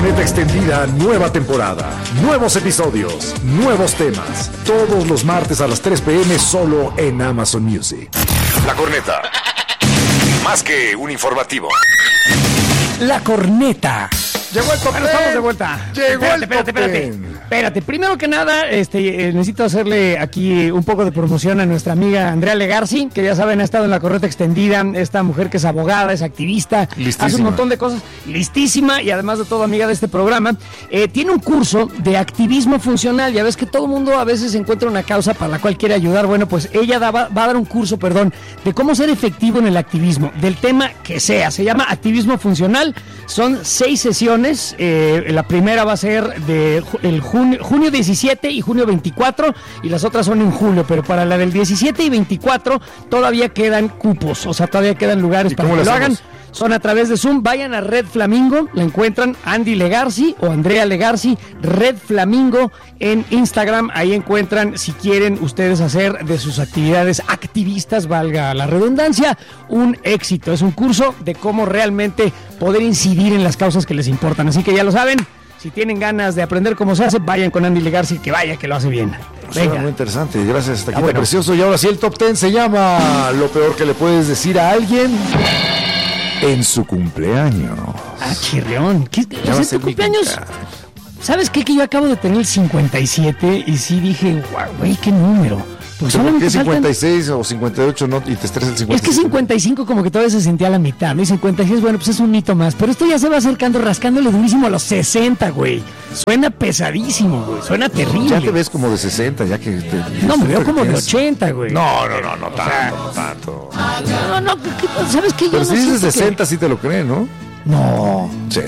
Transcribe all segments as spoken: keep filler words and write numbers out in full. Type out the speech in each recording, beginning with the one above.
Corneta Extendida, nueva temporada, nuevos episodios, nuevos temas. Todos los martes a las tres p.m. solo en Amazon Music. La Corneta. Más que un informativo. La Corneta. Llegó el top Bueno, estamos de vuelta. Llegó espérate, el espérate, top espérate, ten. espérate. Primero que nada, este, eh, necesito hacerle aquí un poco de promoción a nuestra amiga Andrea Legarci, que ya saben, ha estado en La Corneta Extendida. Esta mujer que es abogada, es activista, Listísima. hace un montón de cosas, listísima y además de todo amiga de este programa. Eh, tiene un curso de activismo funcional. Ya ves que todo el mundo a veces encuentra una causa para la cual quiere ayudar. Bueno, pues ella da, va, va a dar un curso, perdón, de cómo ser efectivo en el activismo, del tema que sea. Se llama activismo funcional. Son seis sesiones. Eh, la primera va a ser de ju- el junio, junio diecisiete y junio veinticuatro, y las otras son en julio, pero para la del diecisiete y veinticuatro todavía quedan cupos, o sea, todavía quedan lugares ¿Y para cómo que le lo hagan. hacemos? Son a través de Zoom. Vayan a Red Flamingo, la encuentran Andy Legarci o Andrea Legarci, Red Flamingo en Instagram. Ahí encuentran, si quieren ustedes hacer de sus actividades activistas, valga la redundancia, un éxito. Es un curso de cómo realmente poder incidir en las causas que les importan. Así que ya lo saben, si tienen ganas de aprender cómo se hace, vayan con Andy Legarci, que vaya, que lo hace bien. Suena Venga. muy interesante, gracias, Taquita, Ah, bueno. precioso. Y ahora sí, el top ten se llama Lo peor que le puedes decir a alguien en su cumpleaños. Ah, chirrión. ¿Qué, Ya o va a sea, ser tu mi cumpleaños? cumpleaños. ¿Sabes qué? Que yo acabo de tener el cincuenta y siete y sí dije, guau, güey, qué número. Pues ¿Por solamente qué cincuenta y faltan- seis o cincuenta y ocho no, y te estresa el cincuenta Es y que siete? cincuenta y cinco como que todavía se sentía a la mitad, ¿no? Y cincuenta y seis, bueno, pues es un hito más. Pero esto ya se va acercando, rascándole durísimo a los sesenta, güey. Suena pesadísimo, güey. Suena terrible. Ya te ves como de sesenta, ya que... Te, No, me veo como de tienes- ochenta, güey. No, no, no, no tanto, no tanto. No, no, ¿qué- qué- ¿sabes qué? Yo Pero no si dices siento que- sesenta, sí te lo creen, ¿no? No, Sí.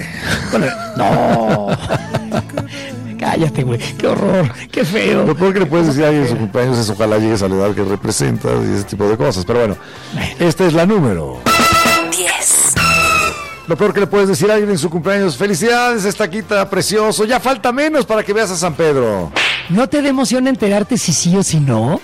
no. Cállate, güey. Qué horror, qué feo. Lo peor que le puedes decir a alguien en su cumpleaños es ojalá llegues a la edad que representas y ese tipo de cosas. Pero bueno, esta es la número diez. Lo peor que le puedes decir a alguien en su cumpleaños: felicidades, Estaquita, precioso. Ya falta menos para que veas a San Pedro. ¿No te da emoción enterarte si sí o si no?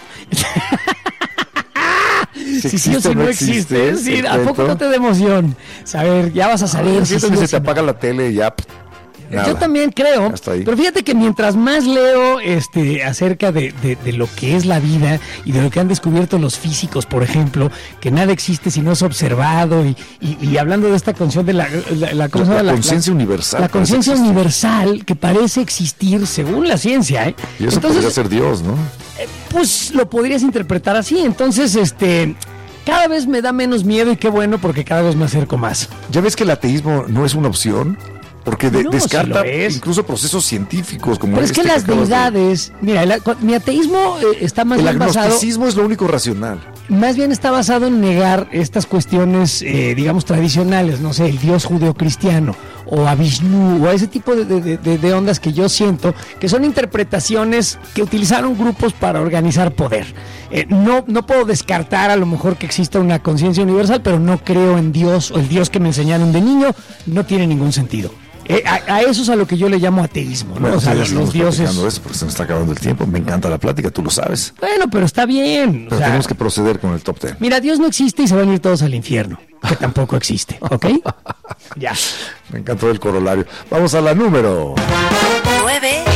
Si sí o si no existe. Sí, ¿a poco no te da emoción? Saber, ya vas a saber si Siento sí que o se si te no. apaga la tele y ya. pff, nada. Yo también creo, Hasta ahí. pero fíjate que mientras más leo este, acerca de, de, de lo que es la vida y de lo que han descubierto los físicos, por ejemplo, que nada existe si no es observado, y, y, y hablando de esta conciencia de la, la, la, ¿cómo se La- llama? la conciencia universal La parece conciencia existir. universal que parece existir según la ciencia, ¿eh? Y eso Entonces, podría ser Dios, ¿no? eh, pues lo podrías interpretar así. Entonces, este, cada vez me da menos miedo, y qué bueno, porque cada vez me acerco más. ¿Ya ves que el ateísmo no es una opción? Porque de- No, sí descarta lo es. incluso procesos científicos como Pero es este que las acabas de- deidades, mira, el- mi ateísmo eh, está más El bien basado, agnosticismo es lo único racional. más bien está basado en negar estas cuestiones, eh, digamos, tradicionales, no sé, el dios judeocristiano, o a Vishnu, o a ese tipo de, de- de- de ondas que yo siento que son interpretaciones que utilizaron grupos para organizar poder. Eh, no, no puedo descartar a lo mejor que exista una conciencia universal, pero no creo en Dios, o el Dios que me enseñaron de niño no tiene ningún sentido. Eh, a, a eso es a lo que yo le llamo ateísmo, ¿no? Bueno, O sea, sí, ya los, estamos los dioses. platicando eso porque se nos está acabando el tiempo. Me encanta la plática, tú lo sabes. Bueno, pero está bien. Pero o sea, tenemos que proceder con el top ten. mira, Dios no existe y se van a ir todos al infierno, que tampoco existe, ¿ok? Ya. Me encantó el corolario. Vamos a la número. nueve.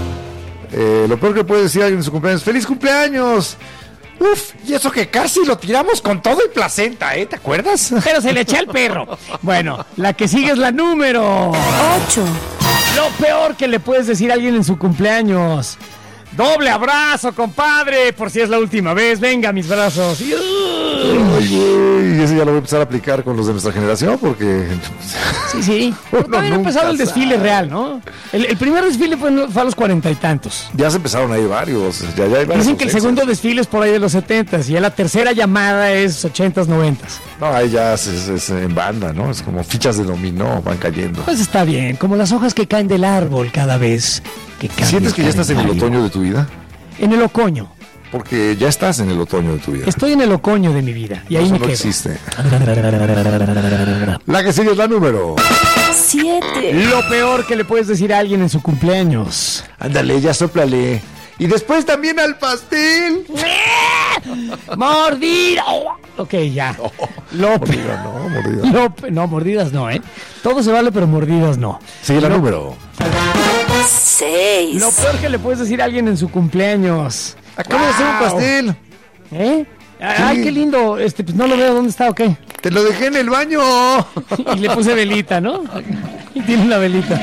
Eh, lo peor que puede decir alguien en su cumpleaños: ¡feliz cumpleaños! Uf, y eso que casi lo tiramos con todo y placenta, ¿eh? ¿Te acuerdas? Pero se le eché al perro. Bueno, la que sigue es la número. ocho. Lo peor que le puedes decir a alguien en su cumpleaños: doble abrazo, compadre, por si es la última vez. Venga, mis brazos. Y, uh, Ay, güey, y ese ya lo voy a empezar a aplicar con los de nuestra generación porque... sí, sí. Pero Uno todavía no ha nunca empezado el desfile sabe. real, ¿no? El, el primer desfile fue, fue a los cuarenta y tantos. Ya se empezaron a ir varios. Ya, ya hay varias Dicen que el ausencias. segundo desfile es por ahí de los setentas, y ya la tercera llamada es ochentas, noventas. No, ahí ya es, es- es en banda, ¿no? Es como fichas de dominó, van cayendo. Pues está bien, como las hojas que caen del árbol cada vez que cambia. ¿Sientes que ya estás en el calendario. otoño de tu vida? En el otoño. Porque ya estás en el otoño de tu vida. Estoy en el otoño de mi vida, y ahí Eso me no quedo. existe. La que sigue es la número. siete. Lo peor que le puedes decir a alguien en su cumpleaños. Ándale, ya sóplale. Y después también al pastel. ¡Mordida! Ok, ya. López. Mordida, no, mordida. López. No, mordidas no, ¿eh? Todo se vale, pero mordidas no. Sigue la López. número. seis. Lo peor que le puedes decir a alguien en su cumpleaños. Acabo de hacer un Wow. pastel. ¿Eh? Ay, Sí. qué lindo. Este, pues no lo veo. ¿Dónde está? Ok. Te lo dejé en el baño. Y le puse velita, ¿no? Y tiene una velita.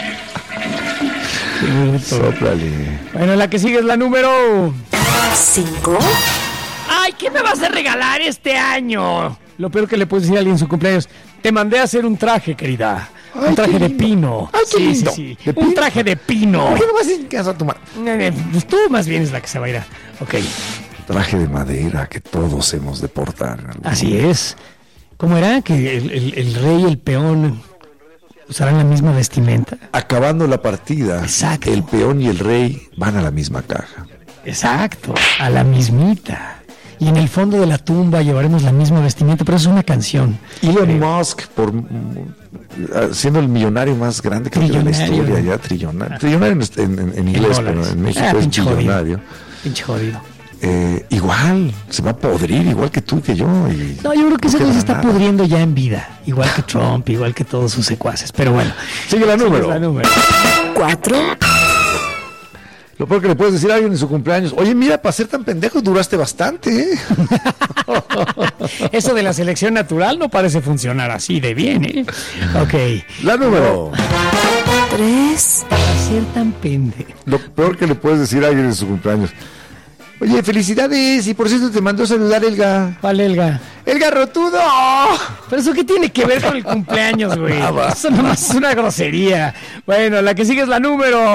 Sóplale. Bueno, la que sigue es la número... cinco. ¡Ay, qué me vas a regalar este año! Lo peor que le puedes decir a alguien en su cumpleaños. Te mandé a hacer un traje, querida. Ay, un traje qué de lindo. pino. Ay, qué Sí, lindo. sí, sí. ¿De Un pino? traje de pino. ¿Por qué no vas a ir a tomar? Eh, eh, Pues tú más bien es la que se va a ir a... Ok, Traje de madera que todos hemos de portar. en algún así momento. es. ¿Cómo era? Que el, el- el rey y el peón usarán la misma vestimenta. Acabando la partida, Exacto. el peón y el rey van a la misma caja. Exacto, a la mismita. Y en el fondo de la tumba llevaremos la misma vestimenta, pero es una canción. Elon Musk, por mm, siendo el millonario más grande creo que de la Trillonario. historia, ya trillonario. Trillonario en, en- en- en inglés, pero dólares. en México Ah, es pinche billonario. jodido. Pinche jodido. Eh, igual, se va a podrir, igual que tú y que yo. Y No, yo creo que ese no güey queda se está nada. pudriendo ya en vida. Igual que Trump, igual que todos sus secuaces. Pero bueno. Sigue la número. Es la número. cuatro. Lo peor que le puedes decir a alguien en su cumpleaños, oye, mira, para ser tan pendejo duraste bastante, ¿eh? Eso de la selección natural no parece funcionar así de bien, ¿eh? Ok. La número. tres. Para ser tan pendejo. Lo peor que le puedes decir a alguien en su cumpleaños. Oye, felicidades, y por cierto te mandó a saludar Elga. ¿Cuál, Elga? ¡Elga Rotudo! Pero eso qué tiene que ver con el cumpleaños, güey. Ah, va. Eso nomás es una grosería. Bueno, la que sigue es la número...